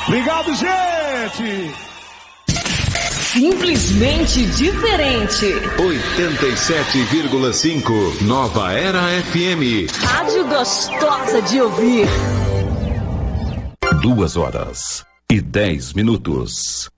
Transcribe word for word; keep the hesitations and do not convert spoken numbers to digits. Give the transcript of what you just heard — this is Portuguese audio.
Obrigado, gente! Simplesmente diferente. oitenta e sete vírgula cinco Nova Era F M. Rádio gostosa de ouvir. Duas horas e dez minutos.